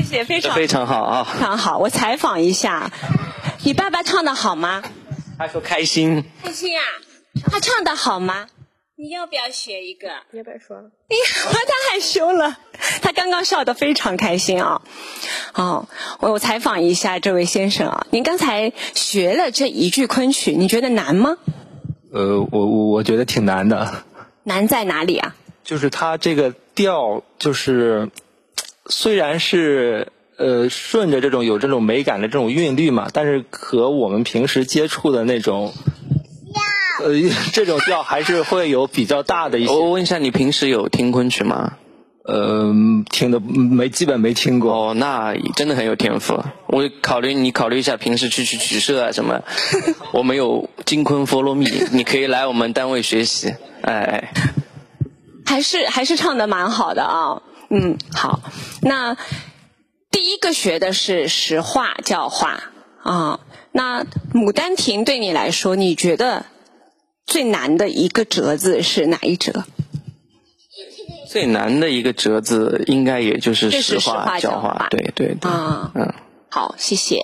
谢，非常好啊， 非常好。我采访一下，你爸爸唱得好吗？ 他说开心。 开心啊！他唱得好吗？你要不要学一个？ 你要不要说了？ 哎呀，他害羞了。他刚刚笑得非常开心啊。我采访一下这位先生啊，您刚才学了这一句昆曲，你觉得难吗？ 我觉得挺难的。 难在哪里啊？ 就是他这个调，就是虽然是顺着这种有这种美感的这种韵律嘛，但是和我们平时接触的那种这种调还是会有比较大的一些。 我问一下，你平时有听昆曲吗？ 听的基本没听过。 哦，那真的很有天赋。你考虑一下，平时去曲社啊什么，我们有金昆佛罗蜜，你可以来我们单位学习。哎， 还是唱得蛮好的啊。好，那第一个学的是实话教化啊。那《牡丹亭》对你来说，你觉得最难的一个折子是哪一折？ 最难的一个折子应该也就是实话教化。对对对。 好，谢谢。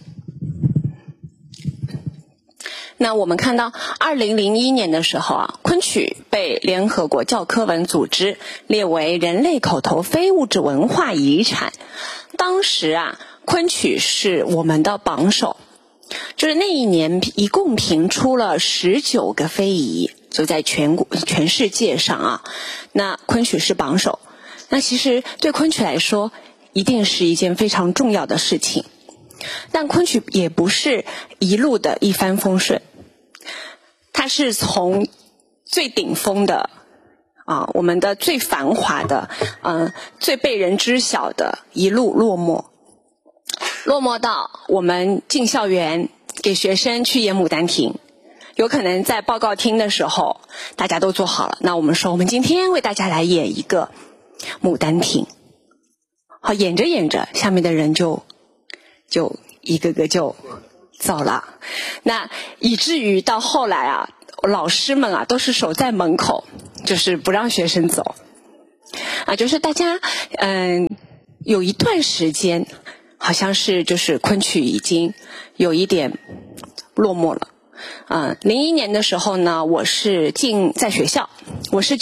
那我们看到2001年的时候啊，昆曲被联合国教科文组织列为人类口头非物质文化遗产。当时啊，昆曲是我们的榜首，就是那一年一共评出了19个非遗，就在全世界上啊，那昆曲是榜首。那其实对昆曲来说，一定是一件非常重要的事情。但昆曲也不是一路的一帆风顺，它是从最顶峰的我们的最繁华的最被人知晓的一路落寞到我们进校园给学生去演《牡丹亭》，有可能在报告厅的时候大家都做好了，那我们说我们今天为大家来演一个《牡丹亭》。好，演着演着下面的人就一个个就走了，那以至于到后来啊，老师们啊都是守在门口，就是不让学生走就是大家有一段时间好像是就是昆曲已经有一点落寞了。01年的时候呢，我是在学校，我是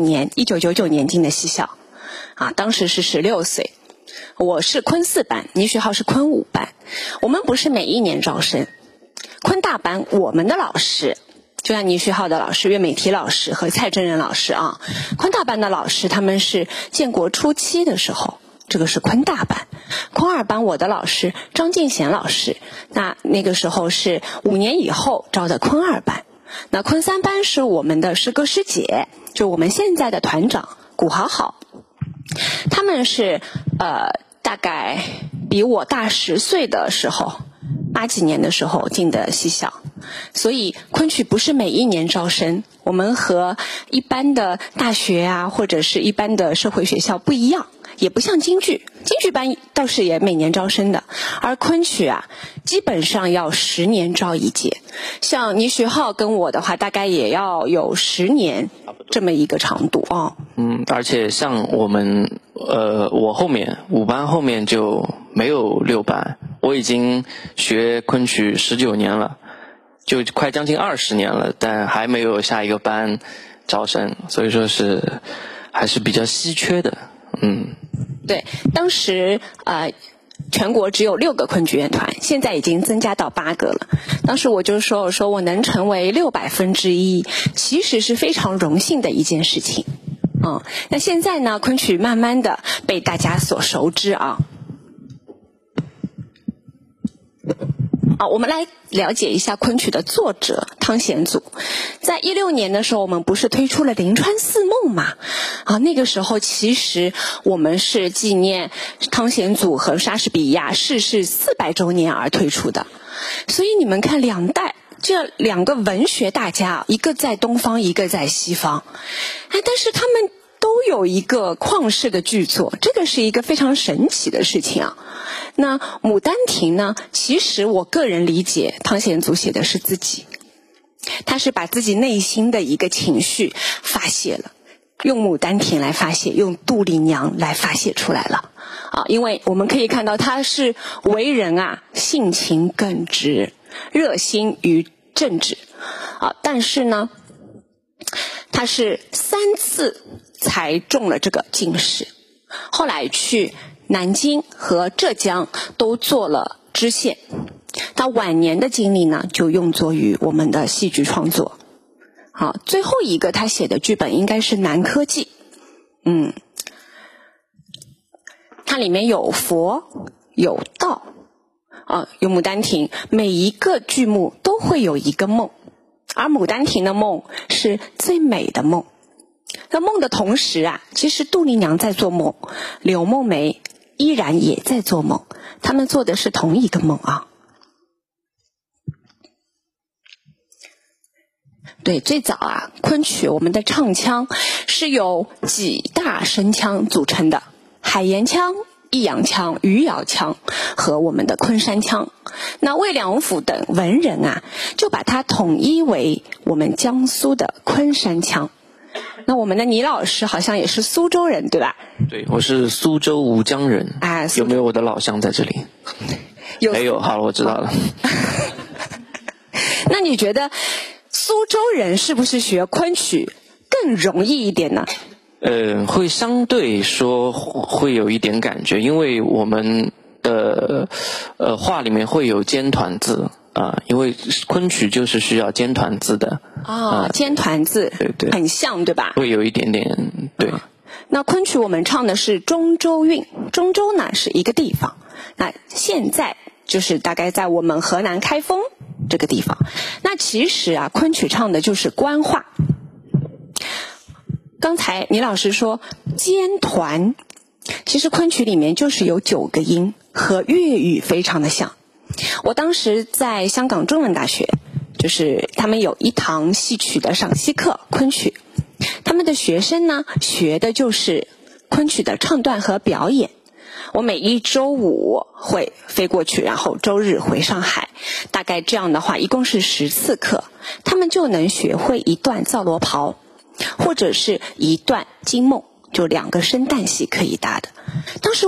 1999年进的西校当时是16岁。我是昆4班，倪学浩是昆5班。我们不是每一年招生，昆大班我们的老师就像倪学浩的老师岳美缇老师和蔡真人老师昆大班的老师他们是建国初期的时候，这个是昆大班。昆2班我的老师张敬贤老师，那个时候是5年以后招的昆2班。那昆3班是我们的师哥师姐，就我们现在的团长古好好，他们是大概比我大10岁的时候，80几年的时候进的西校。所以昆曲不是每一年招生，我们和一般的大学或者是一般的社会学校不一样，也不像京剧班倒是也每年招生的，而昆曲基本上要10年招一届。像倪学浩跟我的话，大概也要有10年这么一个长度而且像我们我后面5班后面就没有6班，我已经学昆曲19年了，就快将近20年了，但还没有下一个班招生，所以说是还是比较稀缺的。 对，当时全国只有6个昆剧院团，现在已经增加到8个了。当时我就说我能成为1/600，其实是非常荣幸的一件事情。那现在呢，昆曲慢慢的被大家所熟知我们来了解一下昆曲的作者汤显祖。在16年的时候，我们不是推出了《临川四梦》嘛？那个时候其实我们是纪念汤显祖和莎士比亚逝世400周年而推出的。所以你们看两代这2个文学大家，一个在东方，一个在西方，但是他们都有一个旷世的巨作，这个是一个非常神奇的事情那《牡丹亭》呢，其实我个人理解汤显祖写的是自己，他是把自己内心的一个情绪发泄了，用《牡丹亭》来发泄，用杜丽娘来发泄出来了因为我们可以看到他是为人性情耿直，热心于政治但是呢他是3次才中了这个进士，后来去南京和浙江都做了知县。他晚年的经历呢就用作于我们的戏剧创作。最后一个他写的剧本应该是《南柯记》。它里面有佛有道有牡丹亭，每一个剧目都会有一个梦，而牡丹亭的梦是最美的梦。在梦的同时其实杜丽娘在做梦，柳梦梅依然也在做梦，他们做的是同一个梦对，最早昆曲我们的唱腔是由几大声腔组成的，海盐腔、益阳腔、余姚腔和我们的昆山腔。那魏良辅等文人就把它统一为我们江苏的昆山腔。那我们的倪老师好像也是苏州人对吧？ 对，我是苏州吴江人。有没有我的老乡在这里？没有，好了，我知道了。 那你觉得苏州人是不是学昆曲更容易一点呢？ 会相对说会有一点感觉，因为我们的话里面会有尖团字因为昆曲就是需要尖团字的尖团字， 对， 很像对吧？ 会有一点点对。 那昆曲我们唱的是中州韵，中州呢是一个地方，那现在就是大概在我们河南开封这个地方。那其实昆曲唱的就是官话。刚才倪老师说尖团，其实昆曲里面就是有9个音，和粤语非常的像。我当时在香港中文大学，就是他们有一堂戏曲的赏析课，昆曲，他们的学生呢学的就是昆曲的唱段和表演。我每一周5会飞过去，然后周日回上海，大概这样的话一共是10次课，他们就能学会一段皂罗袍，或者是一段惊梦，就2个生旦戏可以搭的。当时